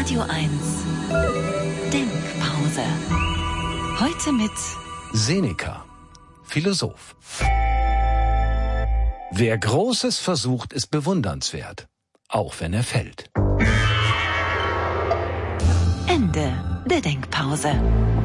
Radio 1 Denkpause. Heute mit Seneca, Philosoph. Wer Großes versucht, ist bewundernswert, auch wenn er fällt. Ende der Denkpause.